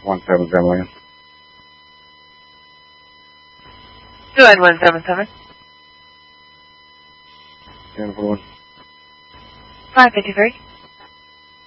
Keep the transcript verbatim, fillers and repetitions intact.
one seven seven William. Go ahead, one seven seven. Ten forward. five fifty-three.